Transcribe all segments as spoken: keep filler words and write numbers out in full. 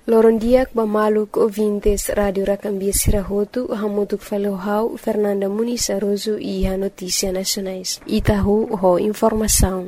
Lorondiak bamaluk ouvintes Radio Racambia Sirahotu, hamutuk falohau Fernanda Muniz Aroso e a Notícia Nacionais. Itahu ho informação.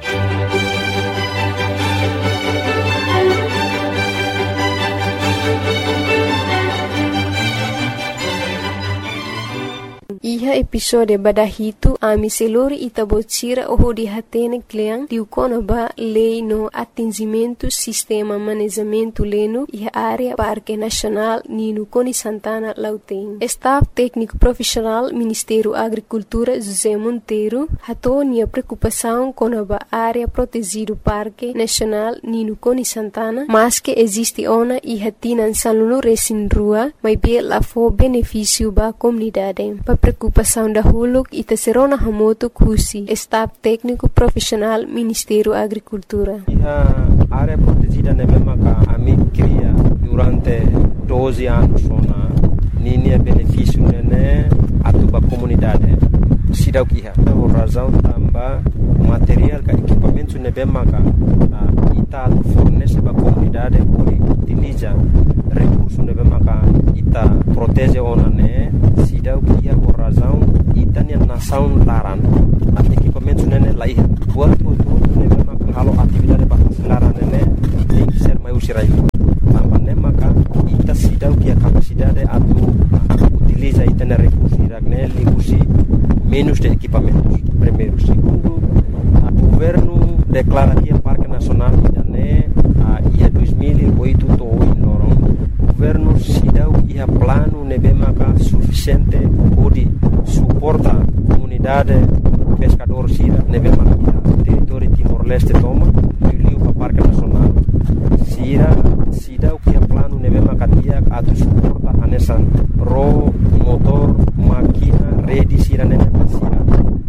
Iha episode badahitu ami seluri itabotira oho di hatene kleang diukona ba lei no atingimento sistema manejamento leno iha área Parque Nacional Nino Coni Santana Lauteng. Staff técnico profissional Ministério Agricultura José Monteiro hatonia preocupação com a área protegido Parque Nacional Nino Coni Santana, mas que existe ona iha tinan saluno resin rua, mas be la fo benefício ba comunidade. Preocupação da Huluk e Tesserona Hamoto Kusi, staff técnico profissional Ministério da Agricultura. A área protegida é mesmo que a mim cria durante doze anos, na linha benefício né a tua comunidade. Se dá o que é, por razão também material que equipamento né mesmo que ita fornece para a comunidade por utilizar recursos né mesmo que ita protege ona né. Se dá o que é por razão ita né nação laran a equipamento né lá é buat tudo né mesmo que halo atividade para laran né tem que ser mais usirai também né maka ita se dá o que é capacidade a tu utiliza ita né recursos né liusi menos de equipamentos. Primeiro, segundo, o governo declara que o Parque Nacional né a ia dois mil e oito to em Loron. O governo se dá que é plano nebemaka suficiente para suportar a comunidade pescador sira nebemaka território Timor-Leste toma viu para o Parque Nacional. Sira se dá que é plano nebemaka dia a tu suporta a nessa ro motor máquina rede sira nebemaka sira.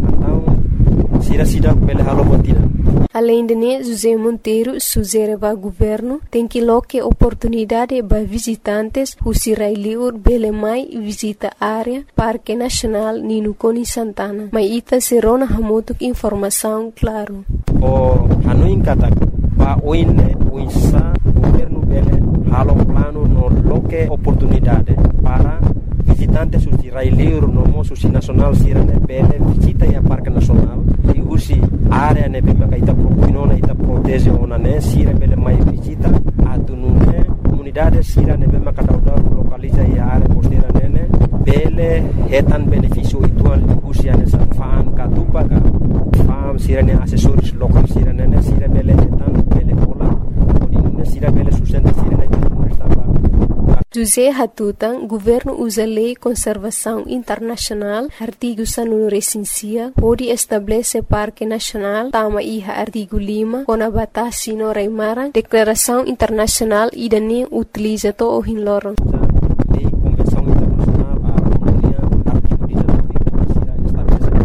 Então sira sida pele halo botina. Além de né, José Monteiro sugere ao governo tem que loque oportunidade para visitantes who sirailiur bele mai visita área Parque Nacional Nino Coni Santana. Mas ita serona hamotuk informação claro. O hanuin kata pa oine uinsa governo bele halo plano no loque oportunidade para visitantes who sirailiur no mo susi nacional sirane bele visita ya Parque Nacional e usi área ne bema ita propinona ita protege ona ne sira bele mai visita atunune comunidade sira ne bema kadauda localiza ya área costeira nene bele hetan benefício ituan usi ane sa fan katupa ka fam sira ne assessores local sira nene sira bele hetan bele pola odinune sira bele sustenta sira ne estava. José Hatutan, governo usa lei conservação internacional, artigo sanul recensia, pode estabelecer Parque Nacional, tama iha artigo lima, com a batasi no Raimara, declaração internacional e dane utiliza to o hinloron. Lei convenção internacional a harmonia artigo dezenove sira estabelece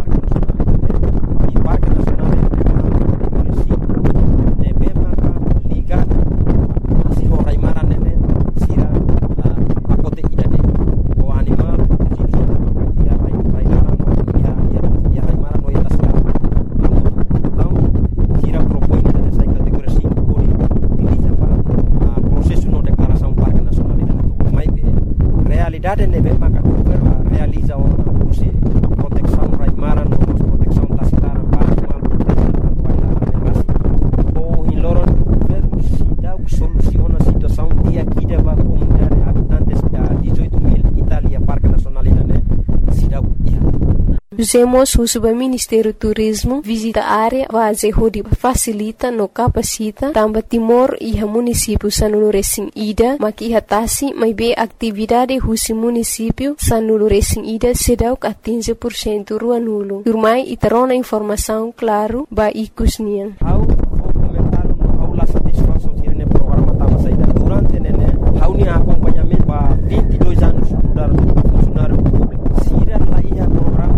Parque Nacional e Parque Nacional é município ne bema liga assim o Raimara nene sira pacote idade o animal ia Raimara no ia ia Raimara no ia tascar então sira propõe nessa categoria cinco por utiliza para processo no declaração Parque Nacional mas realidade ne bem maka realiza uma proteção Raimara no proteção tascar para animal o em Loron governo se dá soluciona a situação e aqui deva comunidade habitantes da dezoito mil Itália Parque Nacional né se dá Usemos o Subministério do Turismo visita a área base onde facilita no capacita também Timor e o município sanulu recém ida mas que hatasi mas be atividade o município sanulu recém ida se dá que atinge por cento rua nulo. Turmai e terona informação claro ba ikusnian. How comentário how la satisfação tirene programa tava saída durante nene how ni acompanhamento para vinte e dois anos mudar funcionário público. Sira lá ia programa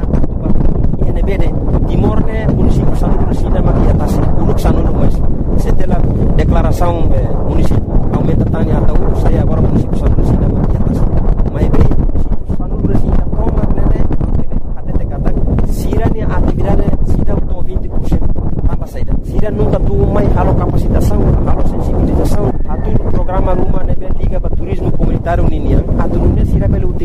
Timor ne município sanulu resina maki atas uruk sanulu mas setelah declaração município aumenta tanya atau saya agora município sanulu resina maki atas mai be município sanulu resina toma nene até kata sira ni atividade sida to vinte por cento tambah saída sira nunca tu mai halo capacitação halo sensibilização atu programa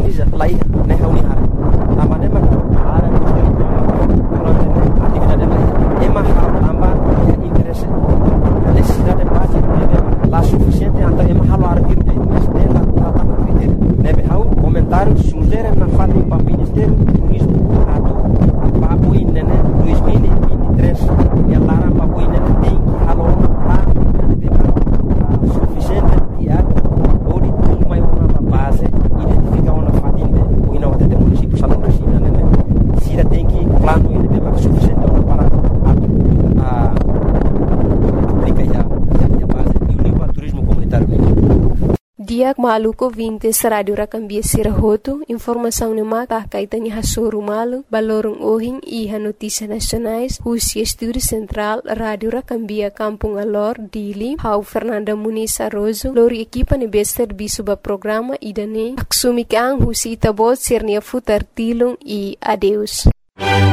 organiza lá ia né reunir área também né maka área durante né atividade lá ia ema hal também ia interesse necessidade básica de lá suficiente anta ema hal arquir de mas dela também critério né hal comentário sugere na fati para Ministério do Turismo atau papo ini né dois mil e vinte e três ya larang papo ini tem que halor lá suficiente diário ou de tudo mais uma base identificar uma fatinha ou ina até município salão da China né se já tem que plano ele tem mais suficiente para a aplicar já a base e o nível turismo comunitário Diak maluko vinte Radio Rakambia Sirahoto, informação ne maka kaitannya hasuru malu, balorong ohin iha notícias nacionais, Rusia Estúdio Central, Radio Rakambia Kampung Alor, Dili, Hau Fernanda Muniz Arrozo, lori equipa ne bester bisuba programa idane, aksumik ang Husi Itabot sirnia futar tilung e adeus.